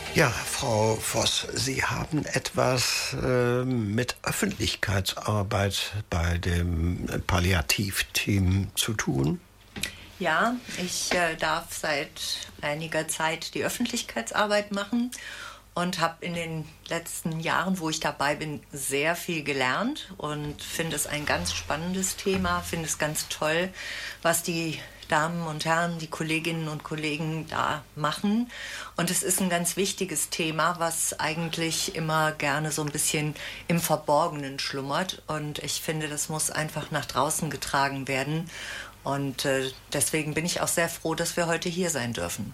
Ja, Frau Voss, Sie haben etwas mit Öffentlichkeitsarbeit bei dem Palliativteam zu tun. Ja, ich darf seit einiger Zeit die Öffentlichkeitsarbeit machen und habe in den letzten Jahren, wo ich dabei bin, sehr viel gelernt und finde es ein ganz spannendes Thema, finde es ganz toll, was die Damen und Herren, die Kolleginnen und Kollegen da machen. Und es ist ein ganz wichtiges Thema, was eigentlich immer gerne so ein bisschen im Verborgenen schlummert. Und ich finde, das muss einfach nach draußen getragen werden. Und deswegen bin ich auch sehr froh, dass wir heute hier sein dürfen.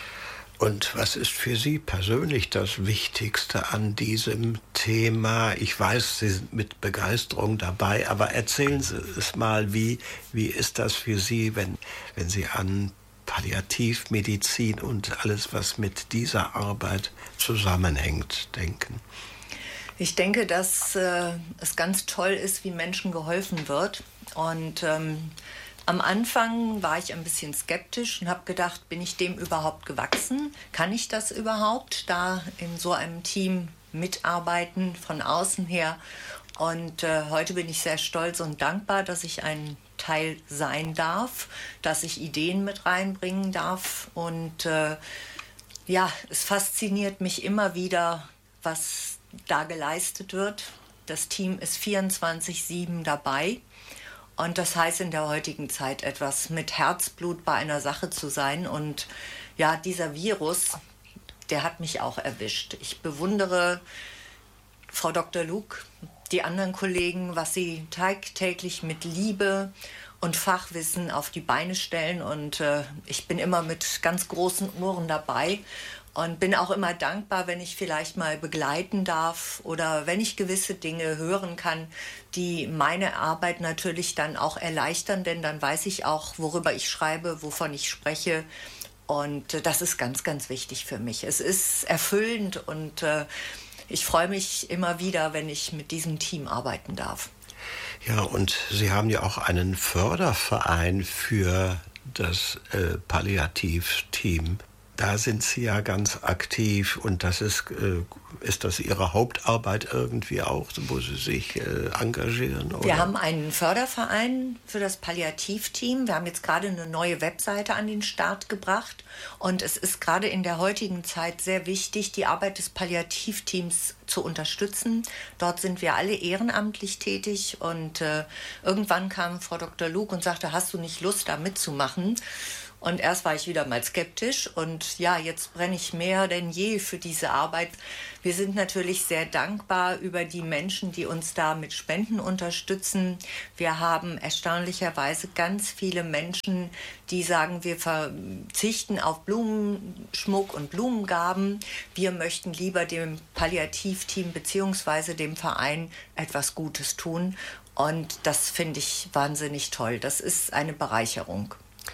Und was ist für Sie persönlich das Wichtigste an diesem Thema? Ich weiß, Sie sind mit Begeisterung dabei, aber erzählen Sie es mal, wie ist das für Sie, wenn Sie an Palliativmedizin und alles, was mit dieser Arbeit zusammenhängt, denken? Ich denke, dass es ganz toll ist, wie Menschen geholfen wird. Und am Anfang war ich ein bisschen skeptisch und habe gedacht, bin ich dem überhaupt gewachsen? Kann ich das überhaupt, da in so einem Team mitarbeiten von außen her? Und heute bin ich sehr stolz und dankbar, dass ich ein Teil sein darf, dass ich Ideen mit reinbringen darf. Und ja, es fasziniert mich immer wieder, was da geleistet wird. Das Team ist 24/7 dabei. Und das heißt in der heutigen Zeit etwas mit Herzblut bei einer Sache zu sein. Und ja, dieser Virus, der hat mich auch erwischt. Ich bewundere Frau Dr. Luke, die anderen Kollegen, was sie tagtäglich mit Liebe und Fachwissen auf die Beine stellen. Und ich bin immer mit ganz großen Ohren dabei. Und bin auch immer dankbar, wenn ich vielleicht mal begleiten darf oder wenn ich gewisse Dinge hören kann, die meine Arbeit natürlich dann auch erleichtern, denn dann weiß ich auch, worüber ich schreibe, wovon ich spreche. Und das ist ganz, ganz wichtig für mich. Es ist erfüllend und ich freue mich immer wieder, wenn ich mit diesem Team arbeiten darf. Ja, und Sie haben ja auch einen Förderverein für das Palliativteam. Da sind Sie ja ganz aktiv und das ist das Ihre Hauptarbeit irgendwie auch, wo Sie sich engagieren? Oder? Wir haben einen Förderverein für das Palliativteam. Wir haben jetzt gerade eine neue Webseite an den Start gebracht und es ist gerade in der heutigen Zeit sehr wichtig, die Arbeit des Palliativteams zu unterstützen. Dort sind wir alle ehrenamtlich tätig und irgendwann kam Frau Dr. Luke und sagte, hast du nicht Lust, da mitzumachen? Und erst war ich wieder mal skeptisch und ja, jetzt brenne ich mehr denn je für diese Arbeit. Wir sind natürlich sehr dankbar über die Menschen, die uns da mit Spenden unterstützen. Wir haben erstaunlicherweise ganz viele Menschen, die sagen, wir verzichten auf Blumenschmuck und Blumengaben. Wir möchten lieber dem Palliativteam bzw. dem Verein etwas Gutes tun. Und das finde ich wahnsinnig toll. Das ist eine Bereicherung.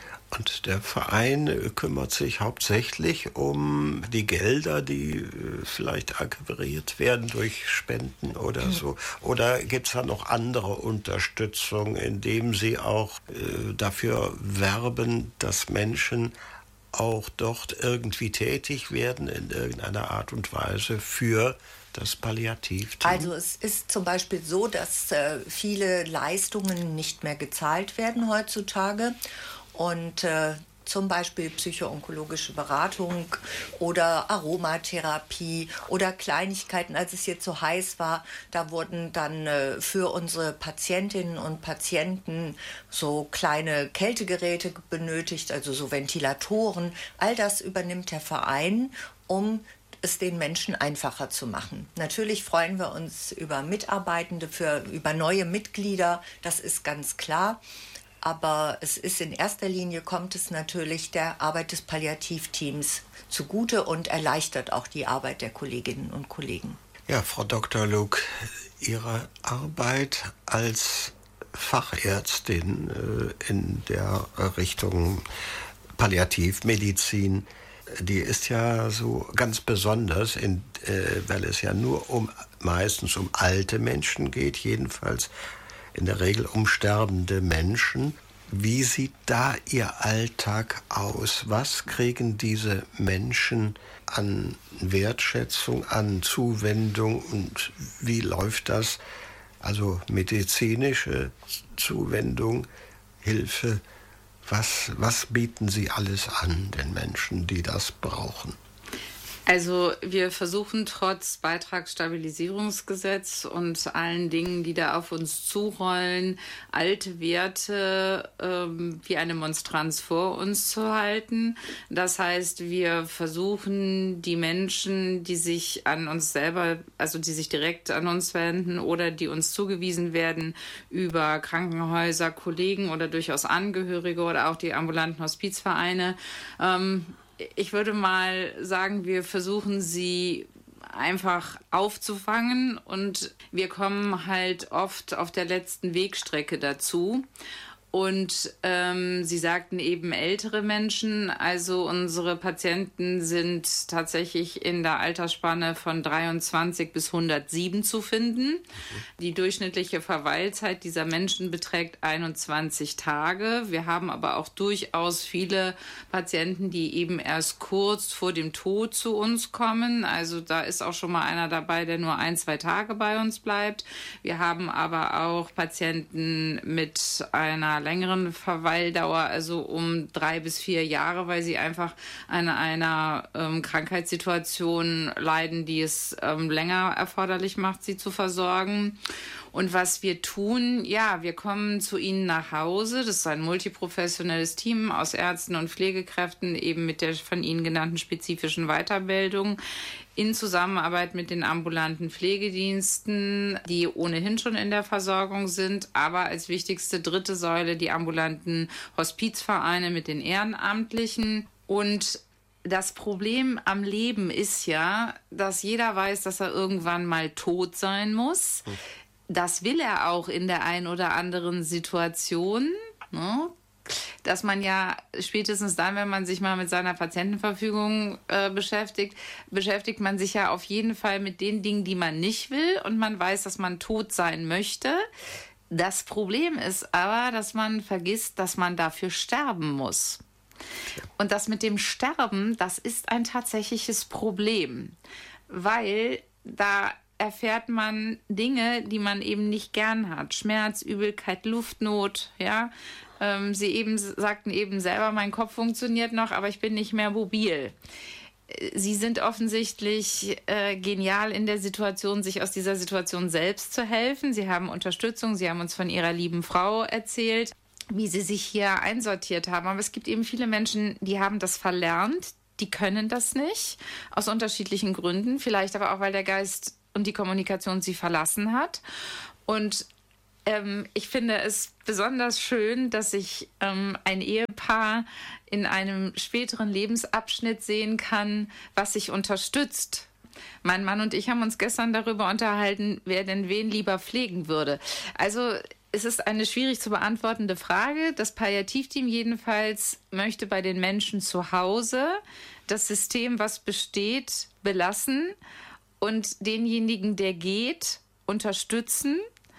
Und der Verein kümmert sich hauptsächlich um die Gelder, die vielleicht akquiriert werden durch Spenden oder so. Oder gibt es da noch andere Unterstützung, indem Sie auch dafür werben, dass Menschen auch dort irgendwie tätig werden in irgendeiner Art und Weise für das Palliativteam? Also es ist zum Beispiel so, dass viele Leistungen nicht mehr gezahlt werden heutzutage. Und zum Beispiel psychoonkologische Beratung oder Aromatherapie oder Kleinigkeiten, als es jetzt so heiß war, da wurden dann für unsere Patientinnen und Patienten so kleine Kältegeräte benötigt, also so Ventilatoren. All das übernimmt der Verein, um es den Menschen einfacher zu machen. Natürlich freuen wir uns über Mitarbeitende, über neue Mitglieder, das ist ganz klar. Aber es ist in erster Linie, kommt es natürlich der Arbeit des Palliativteams zugute und erleichtert auch die Arbeit der Kolleginnen und Kollegen. Ja, Frau Dr. Luke, Ihre Arbeit als Fachärztin in der Richtung Palliativmedizin, die ist ja so ganz besonders, weil es ja nur meistens um alte Menschen geht, jedenfalls in der Regel um sterbende Menschen. Wie sieht da Ihr Alltag aus? Was kriegen diese Menschen an Wertschätzung, an Zuwendung und wie läuft das? Also medizinische Zuwendung, Hilfe. Was bieten Sie alles an den Menschen, die das brauchen? Also wir versuchen trotz Beitragsstabilisierungsgesetz und allen Dingen, die da auf uns zurollen, alte Werte wie eine Monstranz vor uns zu halten. Das heißt, wir versuchen die Menschen, die sich an uns selber, also die sich direkt an uns wenden oder die uns zugewiesen werden über Krankenhäuser, Kollegen oder durchaus Angehörige oder auch die ambulanten Hospizvereine, ich würde mal sagen, wir versuchen sie einfach aufzufangen und wir kommen halt oft auf der letzten Wegstrecke dazu. Und Sie sagten eben ältere Menschen, also unsere Patienten sind tatsächlich in der Altersspanne von 23 bis 107 zu finden. Die durchschnittliche Verweilzeit dieser Menschen beträgt 21 Tage. Wir haben aber auch durchaus viele Patienten, die eben erst kurz vor dem Tod zu uns kommen. Also da ist auch schon mal einer dabei, der nur 1-2 Tage bei uns bleibt. Wir haben aber auch Patienten mit einer längeren Verweildauer, also um 3 bis 4 Jahre, weil sie einfach an einer Krankheitssituation leiden, die es länger erforderlich macht, sie zu versorgen. Und was wir tun, ja, wir kommen zu ihnen nach Hause. Das ist ein multiprofessionelles Team aus Ärzten und Pflegekräften, eben mit der von Ihnen genannten spezifischen Weiterbildung, in Zusammenarbeit mit den ambulanten Pflegediensten, die ohnehin schon in der Versorgung sind, aber als wichtigste dritte Säule die ambulanten Hospizvereine mit den Ehrenamtlichen. Und das Problem am Leben ist ja, dass jeder weiß, dass er irgendwann mal tot sein muss. Das will er auch in der einen oder anderen Situation, ne? Dass man ja spätestens dann, wenn man sich mal mit seiner Patientenverfügung beschäftigt man sich ja auf jeden Fall mit den Dingen, die man nicht will und man weiß, dass man tot sein möchte. Das Problem ist aber, dass man vergisst, dass man dafür sterben muss. Und das mit dem Sterben, das ist ein tatsächliches Problem, weil da erfährt man Dinge, die man eben nicht gern hat. Schmerz, Übelkeit, Luftnot, ja. Sie sagten eben selber, mein Kopf funktioniert noch, aber ich bin nicht mehr mobil. Sie sind offensichtlich genial in der Situation, sich aus dieser Situation selbst zu helfen. Sie haben Unterstützung, Sie haben uns von Ihrer lieben Frau erzählt, wie Sie sich hier einsortiert haben. Aber es gibt eben viele Menschen, die haben das verlernt, die können das nicht, aus unterschiedlichen Gründen. Vielleicht aber auch, weil der Geist und die Kommunikation sie verlassen hat. Und ich finde es besonders schön, dass ich ein Ehepaar in einem späteren Lebensabschnitt sehen kann, was sich unterstützt. Mein Mann und ich haben uns gestern darüber unterhalten, wer denn wen lieber pflegen würde. Also es ist eine schwierig zu beantwortende Frage. Das Palliativteam jedenfalls möchte bei den Menschen zu Hause das System, was besteht, belassen und denjenigen, der geht, unterstützen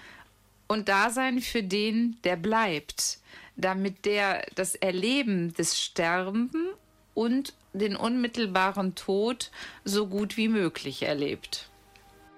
und da sein für den, der bleibt, damit der das Erleben des Sterben und den unmittelbaren Tod so gut wie möglich erlebt.